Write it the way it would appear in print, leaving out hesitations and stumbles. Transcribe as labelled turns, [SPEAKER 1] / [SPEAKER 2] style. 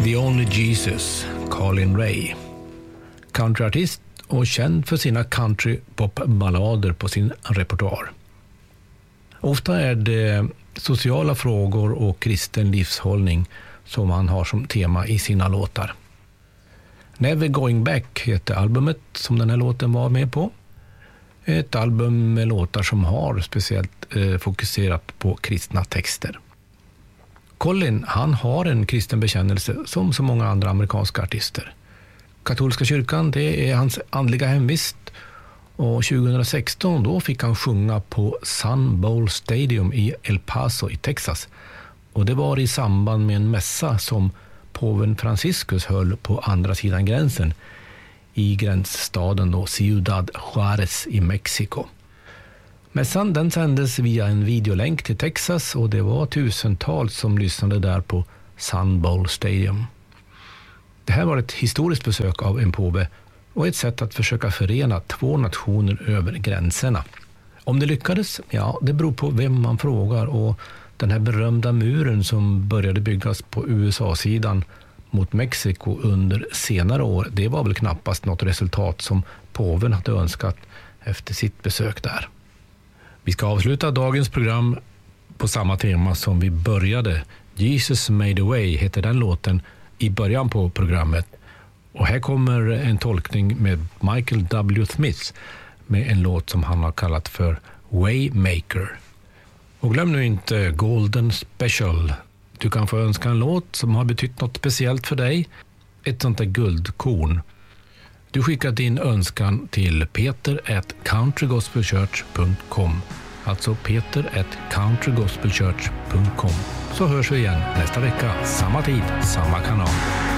[SPEAKER 1] The Only Jesus, Colin Ray. Countryartist och känd för sina country-pop-ballader på sin repertoar. Ofta är det sociala frågor och kristen livshållning som han har som tema i sina låtar. Never Going Back heter albumet som den här låten var med på. Ett album med låtar som har speciellt fokuserat på kristna texter. Colin, han har en kristen bekännelse som så många andra amerikanska artister. Katolska kyrkan, det är hans andliga hemvist, och 2016 då fick han sjunga på Sun Bowl Stadium i El Paso i Texas, och det var i samband med en mässa som påven Franciscus höll på andra sidan gränsen i gränsstaden då Ciudad Juárez i Mexiko. Mässan den sändes via en videolänk till Texas, och det var tusentals som lyssnade där på Sun Bowl Stadium. Det här var ett historiskt besök av en påve och ett sätt att försöka förena två nationer över gränserna. Om det lyckades, ja, det beror på vem man frågar, och den här berömda muren som började byggas på USA-sidan mot Mexiko under senare år, det var väl knappast något resultat som påven hade önskat efter sitt besök där. Vi ska avsluta dagens program på samma tema som vi började. Jesus Made a Way heter den låten i början på programmet. Och här kommer en tolkning med Michael W. Smith med en låt som han har kallat för Waymaker. Och glöm nu inte Golden Special. Du kan få önska en låt som har betytt något speciellt för dig. Ett sånt där guldkorn. Du skickar din önskan till peter@countrygospelchurch.com. Alltså peter@countrygospelchurch.com. Så hörs vi igen nästa vecka, samma tid, samma kanal.